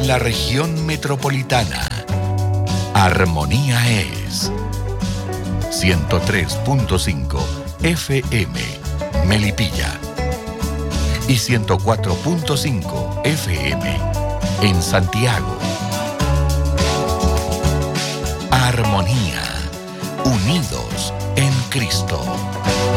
en la región metropolitana. Armonía es 103.5 FM Melipilla y 104.5 FM en Santiago. Armonía, unidos en Cristo.